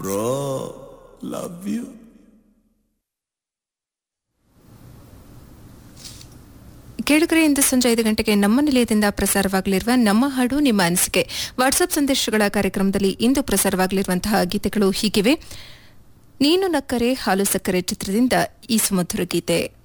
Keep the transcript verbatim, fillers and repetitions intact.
Bro love you. ಕೇಳುಗರೆ, ಇಂದು ಸಂಜೆ ಐದು ಗಂಟೆಗೆ ನಮ್ಮ ನಿಲಯದಿಂದ ಪ್ರಸಾರವಾಗಲಿರುವ ನಮ್ಮ ಹಾಡು ನಿಮ್ಮ ಅನಿಸಿಕೆ ವಾಟ್ಸ್ಆಪ್ ಸಂದೇಶಗಳ ಕಾರ್ಯಕ್ರಮದಲ್ಲಿ ಇಂದು ಪ್ರಸಾರವಾಗಲಿರುವಂತಹ ಗೀತೆಗಳು ಹೀಗಿವೆ. ನೀನು ನಕ್ಕರೆ ಹಾಲು ಸಕ್ಕರೆ ಚಿತ್ರದಿಂದ ಈ ಸುಮಧುರ ಗೀತೆ.